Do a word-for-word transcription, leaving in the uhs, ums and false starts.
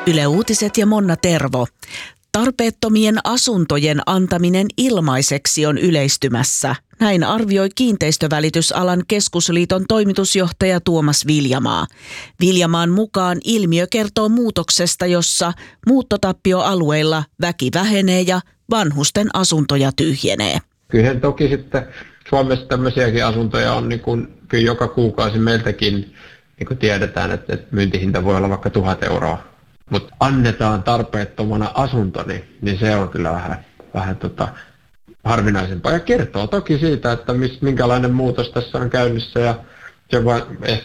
Yle Uutiset ja Monna Tervo. Tarpeettomien asuntojen antaminen ilmaiseksi on yleistymässä. Näin arvioi Kiinteistövälitysalan keskusliiton toimitusjohtaja Tuomas Viljamaa. Viljamaan mukaan ilmiö kertoo muutoksesta, jossa muuttotappioalueilla väki vähenee ja vanhusten asuntoja tyhjenee. Kyllähän toki sitten Suomessa tämmöisiäkin asuntoja on niin kuin, kyllä joka kuukausi meiltäkin niin kuin tiedetään, että, että myyntihinta voi olla vaikka tuhat euroa. Mutta annetaan tarpeettomana asunto, niin, niin se on kyllä vähän, vähän tota, harvinaisempaa. Ja kertoo toki siitä, että mis, minkälainen muutos tässä on käynnissä ja se vaan ehkä